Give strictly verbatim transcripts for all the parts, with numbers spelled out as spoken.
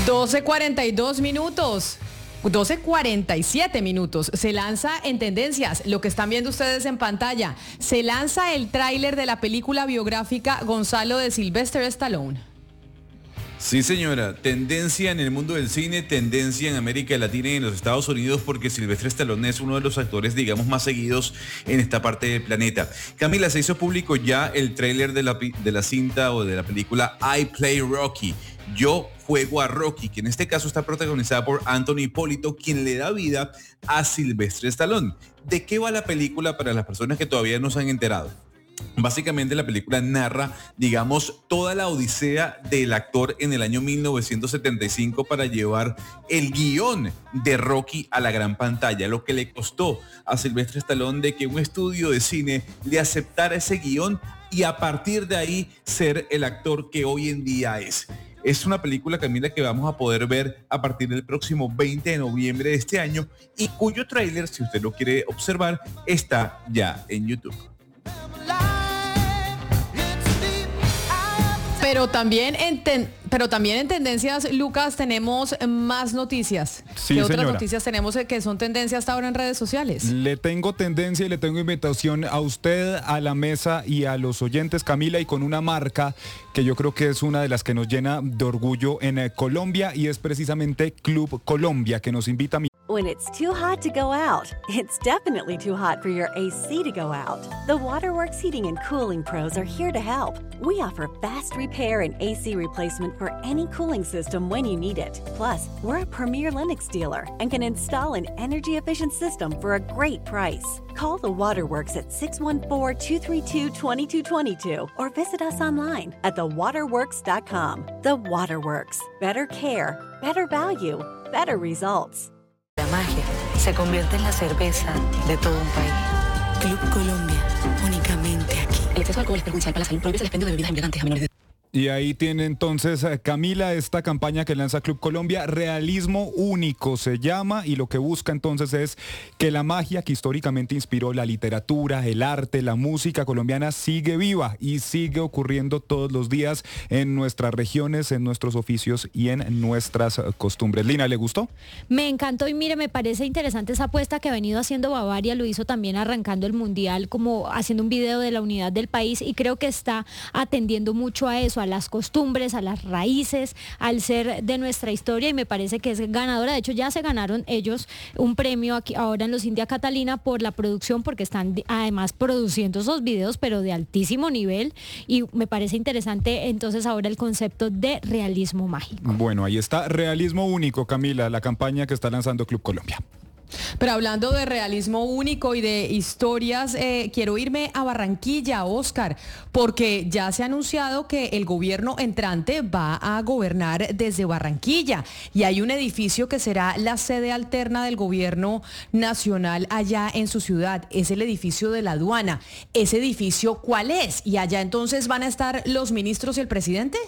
doce cuarenta y dos minutos. doce cuarenta y siete minutos. Se lanza en Tendencias, lo que están viendo ustedes en pantalla. Se lanza el tráiler de la película biográfica Gonzalo de Sylvester Stallone. Sí, señora, tendencia en el mundo del cine, tendencia en América Latina y en los Estados Unidos, porque Sylvester Stallone es uno de los actores, digamos, más seguidos en esta parte del planeta. Camila, se hizo público ya el tráiler de la, de la cinta o de la película I Play Rocky. Yo juego a Rocky, que en este caso está protagonizada por Anthony Hipólito, quien le da vida a Sylvester Stallone. ¿De qué va la película para las personas que todavía no se han enterado? Básicamente la película narra, digamos, toda la odisea del actor en el año mil novecientos setenta y cinco para llevar el guión de Rocky a la gran pantalla, lo que le costó a Sylvester Stallone de que un estudio de cine le aceptara ese guión y a partir de ahí ser el actor que hoy en día es. Es una película, Camila, que vamos a poder ver a partir del próximo veinte de noviembre de este año y cuyo tráiler, si usted lo quiere observar, está ya en YouTube. Pero también en ten, pero también en Tendencias, Lucas, tenemos más noticias. Sí, ¿Qué otras señora. noticias tenemos que son tendencias hasta ahora en redes sociales? Le tengo tendencia y le tengo invitación a usted, a la mesa y a los oyentes, Camila, y con una marca que yo creo que es una de las que nos llena de orgullo en eh, Colombia, y es precisamente Club Colombia, que nos invita a mi... When it's too hot to go out, it's definitely too hot for your A C to go out. The Waterworks Heating and Cooling Pros are here to help. We offer fast repair and A C replacement for any cooling system when you need it. Plus, we're a premier Lennox dealer and can install an energy-efficient system for a great price. Call the Waterworks at six one four, two three two, two two two two or visit us online at the waterworks dot com. The Waterworks. Better care, better value, better results. La magia se convierte en la cerveza de todo un país. Club Colombia, únicamente aquí. El exceso de alcohol es perjudicial para la salud. Prohíbe el expendio de bebidas embriagantes a menores de edad. Y ahí tiene entonces, eh, Camila, esta campaña que lanza Club Colombia, Realismo Único se llama, y lo que busca entonces es que la magia que históricamente inspiró la literatura, el arte, la música colombiana sigue viva y sigue ocurriendo todos los días en nuestras regiones, en nuestros oficios y en nuestras costumbres. Lina, ¿le gustó? Me encantó y mire, me parece interesante esa apuesta que ha venido haciendo Bavaria, lo hizo también arrancando el Mundial, como haciendo un video de la unidad del país, y creo que está atendiendo mucho a eso, a las costumbres, a las raíces, al ser de nuestra historia, y me parece que es ganadora. De hecho, ya se ganaron ellos un premio aquí ahora en los India Catalina por la producción, porque están además produciendo esos videos, pero de altísimo nivel, y me parece interesante entonces ahora el concepto de realismo mágico. Bueno, ahí está, Realismo Único, Camila, la campaña que está lanzando Club Colombia. Pero hablando de realismo único y de historias, eh, quiero irme a Barranquilla, Oscar, porque ya se ha anunciado que el gobierno entrante va a gobernar desde Barranquilla y hay un edificio que será la sede alterna del gobierno nacional allá en su ciudad. Es el edificio de la aduana. ¿Ese edificio cuál es? ¿Y allá entonces van a estar los ministros y el presidente?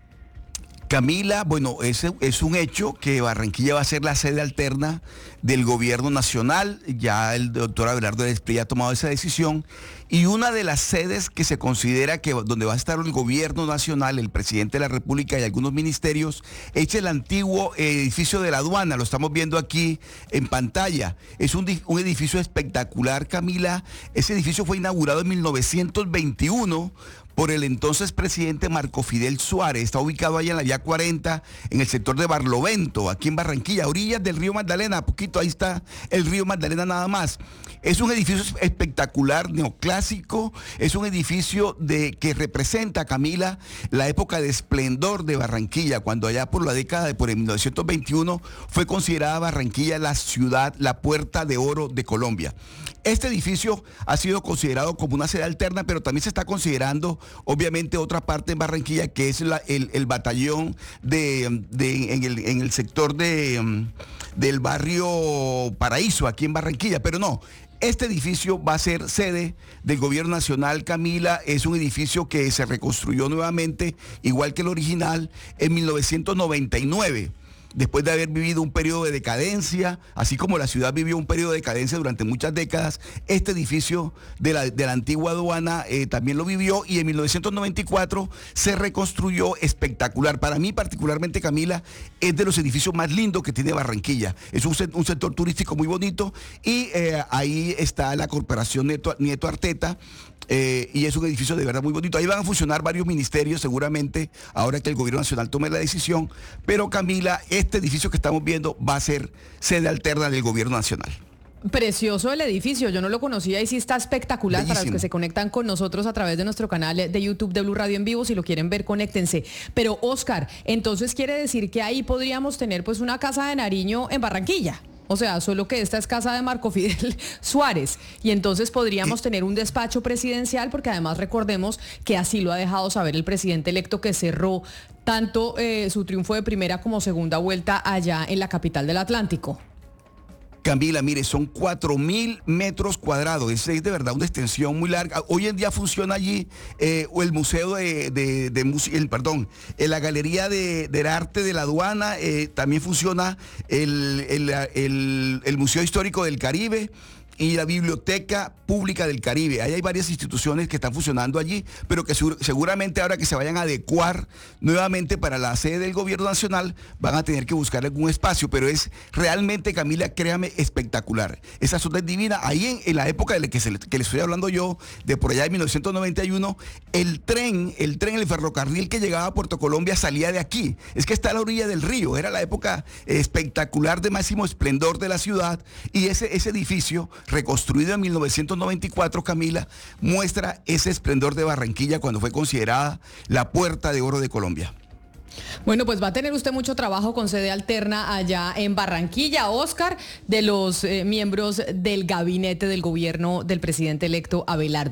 Camila, bueno, ese es un hecho que Barranquilla va a ser la sede alterna del gobierno nacional. Ya el doctor Abelardo Desprez ha tomado esa decisión. Y una de las sedes que se considera que donde va a estar el gobierno nacional, el presidente de la República y algunos ministerios, es el antiguo edificio de la aduana. Lo estamos viendo aquí en pantalla. Es un, un edificio espectacular, Camila. Ese edificio fue inaugurado en mil novecientos veintiuno por el entonces presidente Marco Fidel Suárez. Está ubicado allá en la vía cuarenta, en el sector de Barlovento, aquí en Barranquilla, a orillas del río Magdalena, poquito, ahí está el río Magdalena nada más. Es un edificio espectacular, neoclásico, es un edificio de, que representa, Camila, la época de esplendor de Barranquilla, cuando allá por la década de por el mil novecientos veintiuno fue considerada Barranquilla la ciudad, la puerta de oro de Colombia. Este edificio ha sido considerado como una sede alterna, pero también se está considerando, obviamente, otra parte en Barranquilla, que es la, el, el batallón de, de, en, el, en el sector de, del barrio Paraíso, aquí en Barranquilla, pero no. Este edificio va a ser sede del gobierno nacional, Camila. Es un edificio que se reconstruyó nuevamente, igual que el original, en mil novecientos noventa y nueve. después de haber vivido un periodo de decadencia, así como la ciudad vivió un periodo de decadencia durante muchas décadas, este edificio de la, de la antigua aduana eh, también lo vivió y en mil novecientos noventa y cuatro se reconstruyó espectacular. Para mí particularmente, Camila, es de los edificios más lindos que tiene Barranquilla. Es un, un sector turístico muy bonito y eh, ahí está la corporación Nieto, Nieto Arteta. Eh, y es un edificio de verdad muy bonito. Ahí van a funcionar varios ministerios seguramente, ahora que el gobierno nacional tome la decisión. Pero Camila, este edificio que estamos viendo va a ser sede alterna del gobierno nacional. Precioso el edificio, yo no lo conocía y sí está espectacular. Bellísimo. Para los que se conectan con nosotros a través de nuestro canal de YouTube de Blue Radio en vivo, si lo quieren ver, conéctense. Pero Oscar, entonces quiere decir que ahí podríamos tener pues una casa de Nariño en Barranquilla. O sea, solo que esta es casa de Marco Fidel Suárez y entonces podríamos tener un despacho presidencial, porque además recordemos que así lo ha dejado saber el presidente electo, que cerró tanto eh, su triunfo de primera como segunda vuelta allá en la capital del Atlántico. Camila, mire, son cuatro mil metros cuadrados, es, es de verdad una extensión muy larga. Hoy en día funciona allí eh, el museo de, de, de, de el, perdón, en la galería de, del arte de la aduana, eh, también funciona el, el, el, el Museo Histórico del Caribe y la Biblioteca Pública del Caribe. Ahí hay varias instituciones que están funcionando allí, pero que seguramente ahora que se vayan a adecuar nuevamente para la sede del gobierno nacional, van a tener que buscar algún espacio, pero es realmente, Camila, créame, espectacular. Esa zona es divina. Ahí en, en la época de la que, se, que le estoy hablando yo, de por allá de mil novecientos noventa y uno, el tren, el tren, el ferrocarril que llegaba a Puerto Colombia salía de aquí. Es que está a la orilla del río. Era la época espectacular de máximo esplendor de la ciudad, y ese, ese edificio reconstruido en mil novecientos noventa y cuatro, Camila, muestra ese esplendor de Barranquilla cuando fue considerada la puerta de oro de Colombia. Bueno, pues va a tener usted mucho trabajo con sede alterna allá en Barranquilla, Oscar, de los eh, miembros del gabinete del gobierno del presidente electo Abelardo.